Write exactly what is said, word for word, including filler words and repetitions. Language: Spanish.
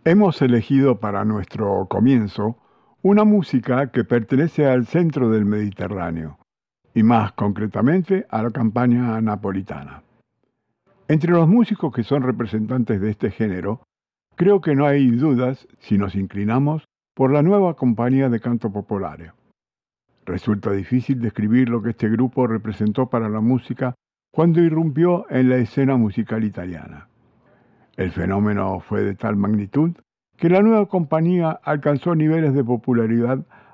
Hemos elegido para nuestro comienzo una música que pertenece al centro del Mediterráneo y más concretamente a la campaña napolitana. Entre los músicos que son representantes de este género, creo que no hay dudas si nos inclinamos por la nueva compañía de canto popolare. Resulta difícil describir lo que este grupo representó para la música cuando irrumpió en la escena musical italiana. El fenómeno fue de tal magnitud que la nueva compañía alcanzó niveles de popularidad